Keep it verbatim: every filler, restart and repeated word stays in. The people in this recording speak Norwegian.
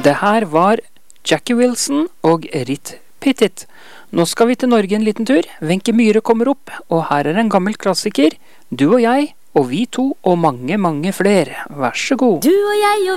Det her var Jackie Wilson og Ritt Pittit. Nå skal vi til Norge en liten tur. Wenche Myhre kommer opp, og her er en gammel klassiker. Du og jeg, og vi to, og mange, mange flere. Vær så god. Du og jeg og